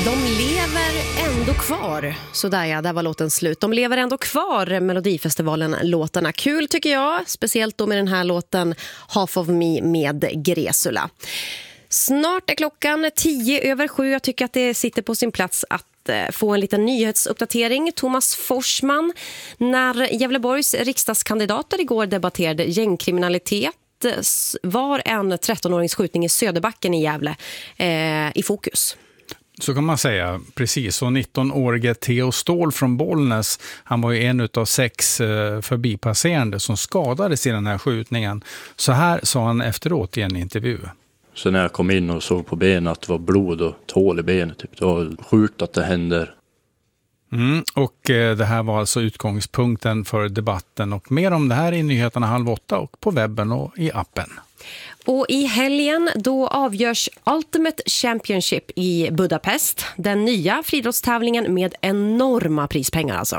De lever ändå kvar. Sådär ja, där var låten slut. De lever ändå kvar, Melodifestivalen-låtarna. Kul tycker jag, speciellt då med den här låten Half of Me med Gresula. Snart är klockan 7:10. Jag tycker att det sitter på sin plats att få en liten nyhetsuppdatering. Thomas Forsman, när Gävleborgs riksdagskandidater igår debatterade gängkriminalitet var en 13-årings skjutning i Söderbacken i Gävle i fokus. Så kan man säga, precis. Och 19-årige Theo Ståhl från Bollnäs, han var ju en av 6 förbipasserande som skadades i den här skjutningen. Så här sa han efteråt i en intervju. Så när jag kom in och såg på benet att det var blod och tål i benet, typ, det var sjukt att det händer. Och det här var alltså utgångspunkten för debatten, och mer om det här i nyheterna 7:30 och på webben och i appen. Och i helgen då avgörs Ultimate Championship i Budapest, den nya friidrottstävlingen med enorma prispengar alltså.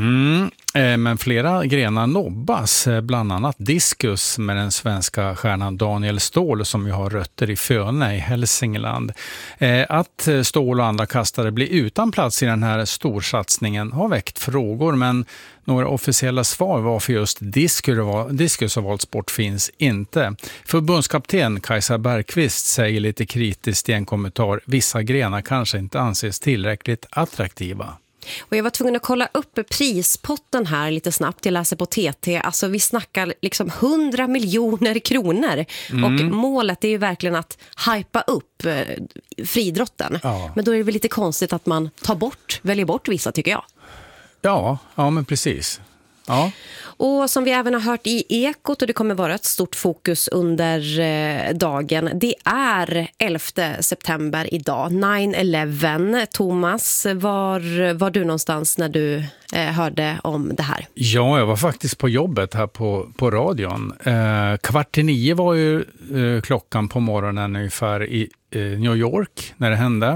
Men flera grenar nobbas, bland annat diskus med den svenska stjärnan Daniel Ståhl som ju har rötter i Föne i Hälsingland. Att Ståhl och andra kastare blir utan plats i den här storsatsningen har väckt frågor, men några officiella svar varför just diskus har valt sport finns inte. Förbundskapten Kajsa Bergqvist säger lite kritiskt i en kommentar: vissa grenar kanske inte anses tillräckligt attraktiva. Och jag var tvungen att kolla upp prispotten här lite snabbt. Jag läser på TT. Alltså vi snackar liksom 100 miljoner kronor. Och målet är ju verkligen att hypa upp friidrotten. Ja. Men då är det väl lite konstigt att man väljer bort vissa, tycker jag. Ja men precis. Ja. Och som vi även har hört i Ekot, och det kommer vara ett stort fokus under dagen, det är 11 september idag, 9/11. Thomas, var du någonstans när du hörde om det här? Ja, jag var faktiskt på jobbet här på radion. 8:45 var ju klockan på morgonen ungefär i New York när det hände.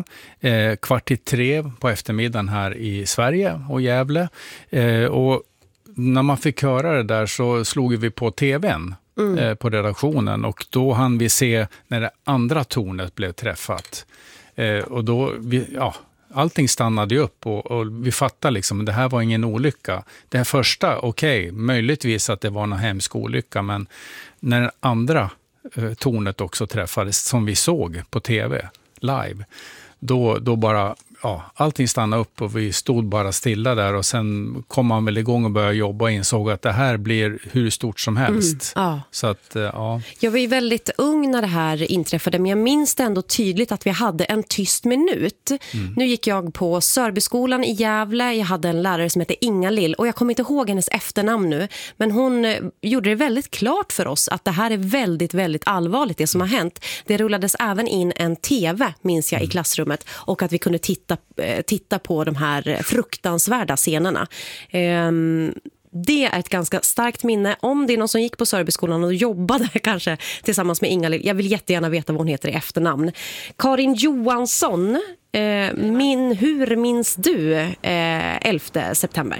2:45 på eftermiddagen här i Sverige och Gävle. Och när man fick höra det där så slog vi på tvn på redaktionen, och då hann vi se när det andra tornet blev träffat. Och då, allting stannade upp och vi fattade liksom att det här var ingen olycka. Det här första, möjligtvis att det var en hemsk olycka, men när det andra tornet också träffades som vi såg på tv live, då bara... Ja, allting stannade upp och vi stod bara stilla där, och sen kom man väl igång och började jobba och insåg att det här blir hur stort som helst. Så att, ja. Jag var ju väldigt ung när det här inträffade, men jag minns det ändå tydligt att vi hade en tyst minut. Nu gick jag på Sörbyskolan i Gävle. Jag hade en lärare som hette Inga-Lill, och jag kommer inte ihåg hennes efternamn nu, men hon gjorde det väldigt klart för oss att det här är väldigt, väldigt allvarligt det som har hänt. Det rullades även in en tv, minns jag, i klassrummet, och att vi kunde titta på de här fruktansvärda scenerna. Det är ett ganska starkt minne. Om det är någon som gick på Sörbyskolan och jobbade kanske tillsammans med Inga-Lill, jag vill jättegärna veta vad hon heter i efternamn. Karin Johansson, hur minns du 11 september?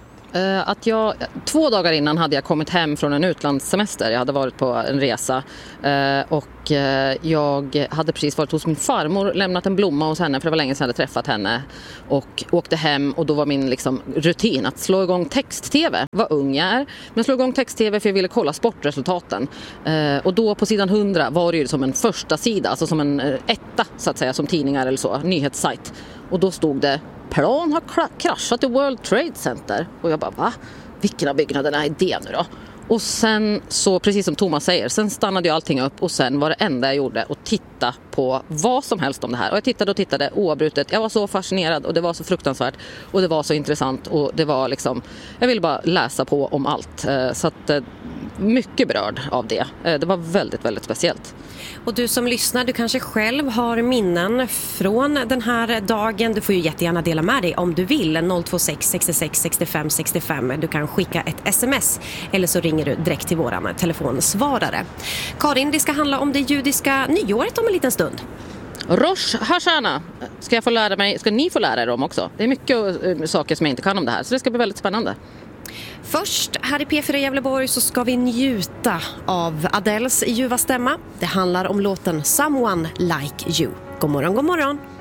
2 dagar innan hade jag kommit hem från en utlandssemester. Jag hade varit på en resa och jag hade precis varit hos min farmor, lämnat en blomma hos henne för det var länge sedan jag hade träffat henne, och åkte hem, och då var min rutin att slå igång text-tv. Vad ung jag är, men slå igång text-tv för jag ville kolla sportresultaten, och då på sidan 100 var det ju som en första sida, alltså som en etta så att säga, som tidningar eller så, nyhetssajt, och då stod det: plan har kraschat i World Trade Center. Och jag bara, va? Vilken av byggnaderna är det nu då? Och sen så, precis som Thomas säger, sen stannade jag allting upp, och sen var det enda jag gjorde att titta på vad som helst om det här. Och jag tittade oavbrutet. Jag var så fascinerad, och det var så fruktansvärt, och det var så intressant, och det var jag ville bara läsa på om allt. Så att mycket berörd av det. Det var väldigt, väldigt speciellt. Och du som lyssnar, du kanske själv har minnen från den här dagen. Du får ju jättegärna dela med dig om du vill. 026 66 65 65. Du kan skicka ett sms eller så ringer du direkt till våran telefonsvarare. Karin, det ska handla om det judiska nyåret om en liten stund. Rosh Hashanah ska ni få lära er om också. Det är mycket saker som jag inte kan om det här, så det ska bli väldigt spännande. Först här i P4 Gävleborg så ska vi njuta av Adels ljuva stämma. Det handlar om låten Someone Like You. God morgon, god morgon.